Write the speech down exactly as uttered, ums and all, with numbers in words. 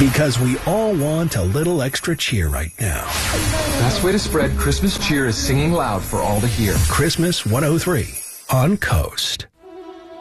Because we all want a little extra cheer right now. Best way to spread Christmas cheer is singing loud for all to hear. Christmas one oh three on Coast.